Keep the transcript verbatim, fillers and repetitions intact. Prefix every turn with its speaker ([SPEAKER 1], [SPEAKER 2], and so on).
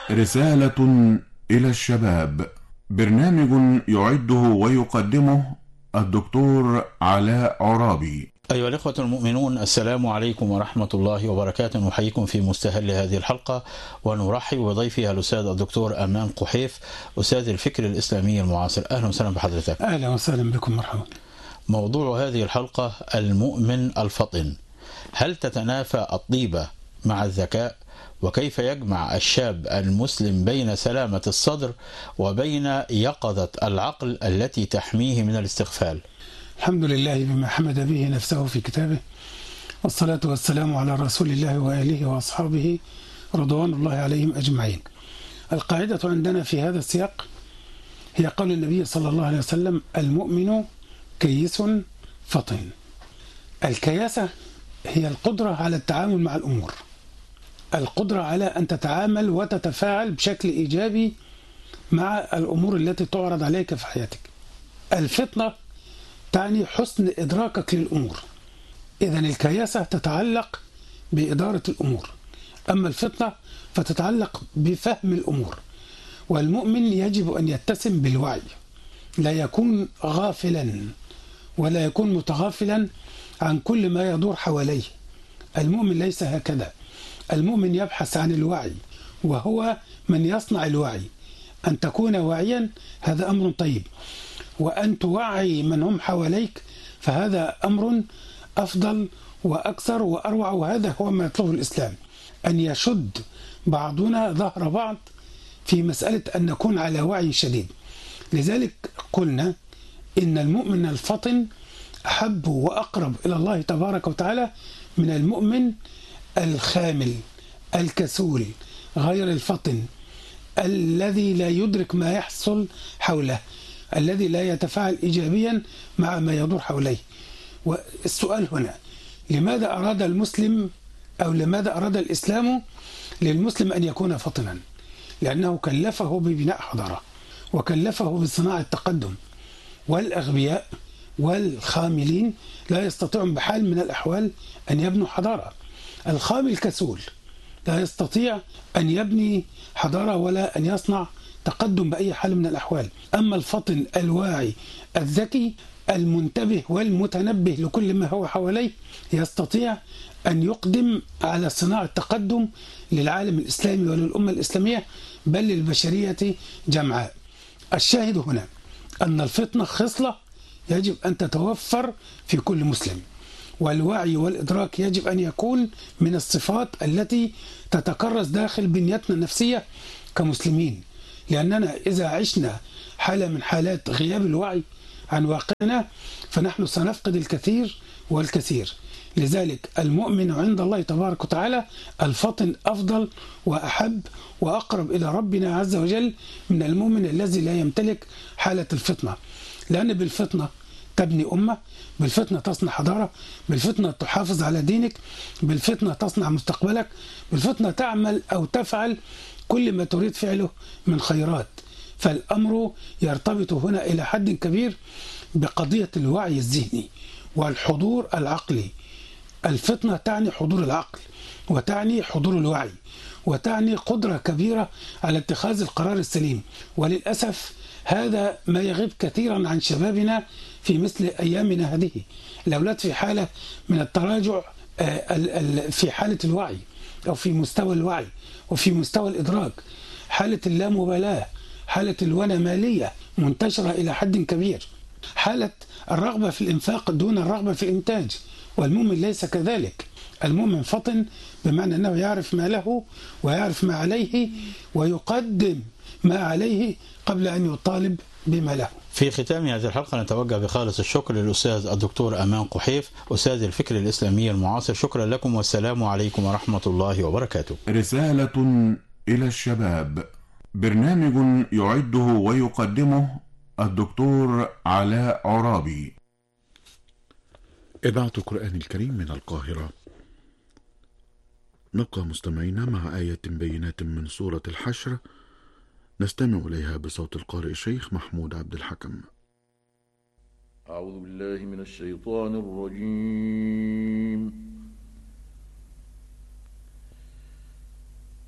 [SPEAKER 1] رسالة إلى الشباب، برنامج يعده ويقدمه الدكتور علاء عرابي.
[SPEAKER 2] أيها الإخوة المؤمنون، السلام عليكم ورحمة الله وبركاته. نحييكم في مستهل هذه الحلقة ونرحب بضيفها الأستاذ الدكتور أمان قحيف، أستاذ الفكر الإسلامي المعاصر. أهلا وسهلا بحضرتك.
[SPEAKER 3] أهلا وسهلا بكم، مرحبا.
[SPEAKER 2] موضوع هذه الحلقة المؤمن الفطن. هل تتنافى الطيبة مع الذكاء؟ وكيف يجمع الشاب المسلم بين سلامة الصدر وبين يقظة العقل التي تحميه من الاستغفال؟
[SPEAKER 3] الحمد لله بما حمد به نفسه في كتابه، والصلاة والسلام على رسول الله وآله وأصحابه رضوان الله عليهم أجمعين. القاعدة عندنا في هذا السياق هي قول النبي صلى الله عليه وسلم: المؤمن كيس فطن. الكياسة هي القدرة على التعامل مع الأمور، القدرة على أن تتعامل وتتفاعل بشكل إيجابي مع الأمور التي تعرض عليك في حياتك. الفطنة تعني حسن إدراكك للأمور، إذن الكياسة تتعلق بإدارة الأمور، أما الفطنة فتتعلق بفهم الأمور. والمؤمن يجب أن يتسم بالوعي، لا يكون غافلا ولا يكون متغافلا عن كل ما يدور حواليه. المؤمن ليس هكذا، المؤمن يبحث عن الوعي، وهو من يصنع الوعي. أن تكون واعيا هذا أمر طيب، وأن توعي من هم حواليك فهذا أمر أفضل وأكثر وأروع، وهذا هو ما يطلبه الإسلام، أن يشد بعضنا ظهر بعض في مسألة أن نكون على وعي شديد. لذلك قلنا إن المؤمن الفطن أحب وأقرب إلى الله تبارك وتعالى من المؤمن الخامل الكسول غير الفطن، الذي لا يدرك ما يحصل حوله، الذي لا يتفاعل إيجابيا مع ما يدور حوله. والسؤال هنا: لماذا أراد المسلم أو لماذا أراد الإسلام للمسلم أن يكون فطنا؟ لأنه كلفه ببناء حضارة، وكلفه بصناعة التقدم، والأغبياء والخاملين لا يستطيعون بحال من الأحوال أن يبنوا حضارة. الخامل كسول لا يستطيع أن يبني حضارة ولا أن يصنع تقدم بأي حال من الأحوال. أما الفطن الواعي الذكي المنتبه والمتنبه لكل ما هو حواليه يستطيع أن يقدم على صناعة تقدم للعالم الإسلامي وللأمة الإسلامية، بل للبشرية جمعاء. الشاهد هنا أن الفطنة خصلة يجب أن تتوفر في كل مسلم، والوعي والإدراك يجب أن يكون من الصفات التي تتكرس داخل بنيتنا النفسية كمسلمين، لأننا إذا عشنا حالة من حالات غياب الوعي عن واقعنا فنحن سنفقد الكثير والكثير. لذلك المؤمن عند الله تبارك وتعالى الفطن أفضل وأحب وأقرب إلى ربنا عز وجل من المؤمن الذي لا يمتلك حالة الفطنة، لأن بالفطنة تبني أمة، بالفطنة تصنع حضارة، بالفطنة تحافظ على دينك، بالفطنة تصنع مستقبلك، بالفطنة تعمل أو تفعل كل ما تريد فعله من خيرات. فالأمر يرتبط هنا إلى حد كبير بقضية الوعي الذهني والحضور العقلي. الفطنة تعني حضور العقل، وتعني حضور الوعي، وتعني قدرة كبيرة على اتخاذ القرار السليم. وللأسف هذا ما يغيب كثيرا عن شبابنا في مثل أيامنا هذه. الأولاد في حالة من التراجع في حالة الوعي أو في مستوى الوعي وفي مستوى الإدراك، حالة اللامبالاة، حالة الونمالية منتشرة إلى حد كبير، حالة الرغبة في الإنفاق دون الرغبة في الإنتاج. والمؤمن ليس كذلك، المؤمن فطن بمعنى أنه يعرف ما له ويعرف ما عليه ويقدم ما عليه قبل أن يطالب بما له.
[SPEAKER 2] في ختام هذه الحلقة نتوجه بخالص الشكر للأستاذ الدكتور أمان قحيف، أستاذ الفكر الإسلامي المعاصر. شكرا لكم والسلام عليكم ورحمة الله وبركاته.
[SPEAKER 1] رسالة إلى الشباب، برنامج يعده ويقدمه الدكتور علاء عرابي.
[SPEAKER 4] إذاعة القرآن الكريم من القاهرة. نبقى مستمعين مع آية بينات من سورة الحشر نستمع إليها بصوت القارئ الشيخ محمود عبد الحكم.
[SPEAKER 5] أعوذ بالله من الشيطان الرجيم.